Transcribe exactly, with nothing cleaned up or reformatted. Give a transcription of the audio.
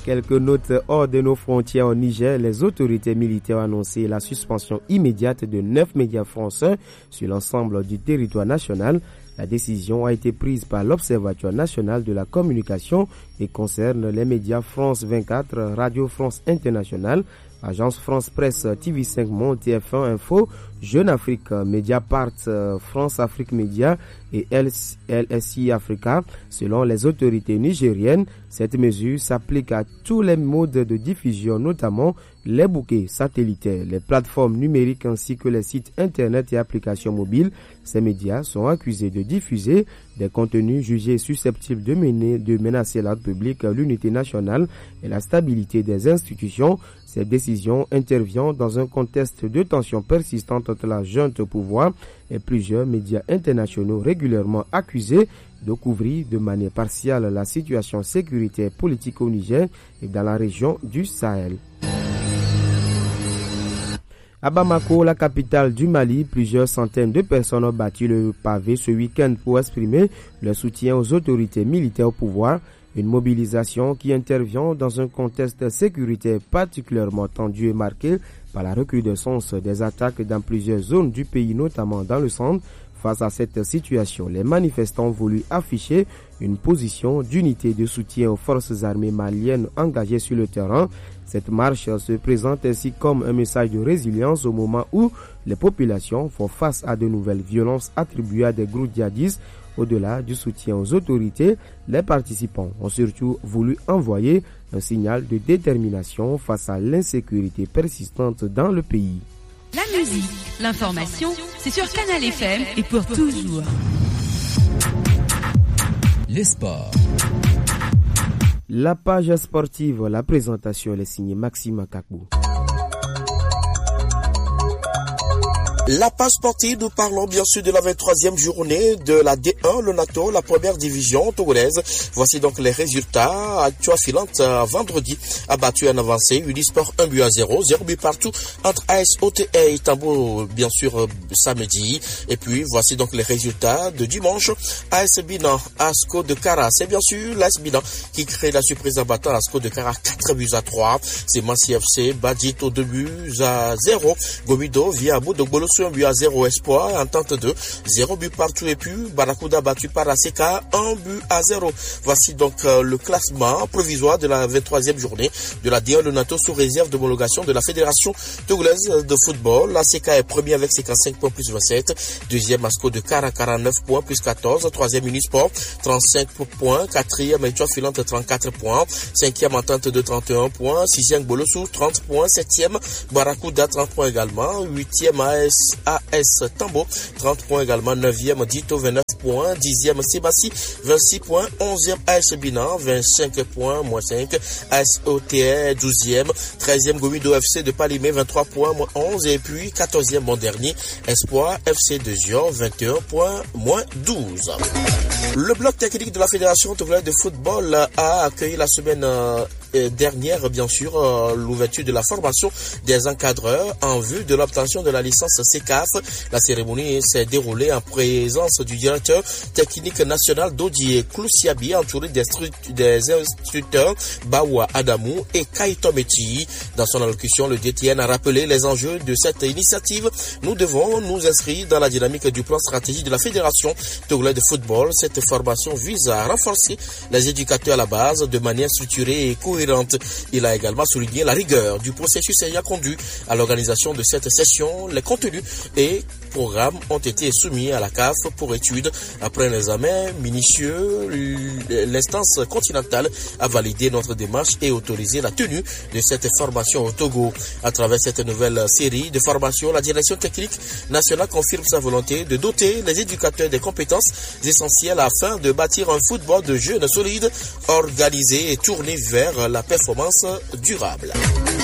Quelques notes hors de nos frontières au Niger, les autorités militaires ont annoncé la suspension immédiate de neuf médias français sur l'ensemble du territoire national. La décision a été prise par l'Observatoire national de la communication et concerne les médias France vingt-quatre, Radio France Internationale, Agence France Presse, T V cinq Monde, T F un Info, Jeune Afrique, Mediapart, France Afrique Média et L S I Africa. Selon les autorités nigériennes, cette mesure s'applique à tous les modes de diffusion, notamment les bouquets satellitaires, les plateformes numériques ainsi que les sites internet et applications mobiles. Ces médias sont accusés de diffuser des contenus jugés susceptibles de, mener, de menacer l'ordre public, l'unité nationale et la stabilité des institutions. Cette décision intervient dans un contexte de tension persistante entre la junte au pouvoir et plusieurs médias internationaux régulièrement accusés de couvrir de manière partiale la situation sécuritaire politique au Niger et dans la région du Sahel. À Bamako, la capitale du Mali, plusieurs centaines de personnes ont battu le pavé ce week-end pour exprimer leur soutien aux autorités militaires au pouvoir. Une mobilisation qui intervient dans un contexte sécuritaire particulièrement tendu et marqué par la recrudescence des attaques dans plusieurs zones du pays, notamment dans le centre. Face à cette situation, les manifestants ont voulu afficher une position d'unité de soutien aux forces armées maliennes engagées sur le terrain. Cette marche se présente ainsi comme un message de résilience au moment où les populations font face à de nouvelles violences attribuées à des groupes djihadistes. Au-delà du soutien aux autorités, les participants ont surtout voulu envoyer un signal de détermination face à l'insécurité persistante dans le pays. La musique, l'information, c'est sur Canal F M et pour toujours. Les sports. La page sportive, la présentation, elle est signée Maxime Kakbou. La page sportive, nous parlons bien sûr de la vingt-troisième journée de la D un, le NATO, la première division togolaise. Voici donc les résultats. Actua Filante, vendredi, a battu en avancée Unisport un but à zéro, zéro but partout entre A S O T et Itambo, bien sûr, samedi. Et puis, voici donc les résultats de dimanche. A S Binan, Asco de Kara. C'est bien sûr l'A S Binan qui crée la surprise en battant Asco de Kara quatre buts à trois. C'est Mansi F C, Badito deux buts à zéro. Gomido, via Boudogolo, un but à zéro Espoir, Entente deux, zéro but partout et puis Barakuda battu par A C K, un but à zéro. Voici donc euh, le classement provisoire de la vingt-troisième journée de la D un, le NATO sous réserve d'homologation de la Fédération togolaise de football. A C K est premier avec cinquante-cinq points plus vingt-sept, deuxième Asco de Kara, quarante-neuf points plus quatorze, troisième Unisport, trente-cinq points, quatrième Etua Filante, trente-quatre points, cinquième Entente de trente et un points, sixième Bolossou, trente points, septième Barakuda, trente points également, huitième A S A S Tambo, trente points également, neuvième Dito, vingt-neuf points, dixième Sébassi, vingt-six points, onzième A S Binan, vingt-cinq points, moins cinq, A S O T, douzième, treizième Gomido F C de Palimé, vingt-trois points, moins onze, et puis quatorzième bon dernier, Espoir F C de Zion, vingt et un points, moins douze. Le bloc technique de la Fédération togolaise de football a accueilli la semaine euh, dernière, bien sûr, euh, l'ouverture de la formation des encadreurs en vue de l'obtention de la licence C C A F. La cérémonie s'est déroulée en présence du directeur technique national Dodier Klousiabi, entouré des, des instructeurs Bawa Adamou et Kaito Meti. Dans son allocution, le D T N a rappelé les enjeux de cette initiative. Nous devons nous inscrire dans la dynamique du plan stratégique de la Fédération togolaise de football. Cette formation vise à renforcer les éducateurs à la base de manière structurée et cohérente. Il a également souligné la rigueur du processus ayant conduit à l'organisation de cette session. Les contenus et programmes ont été soumis à la C A F pour étude. Après un examen minutieux, l'instance continentale a validé notre démarche et autorisé la tenue de cette formation au Togo. À travers cette nouvelle série de formations, la direction technique nationale confirme sa volonté de doter les éducateurs des compétences essentielles afin de bâtir un football de jeunes solides, organisé et tourné vers la performance durable.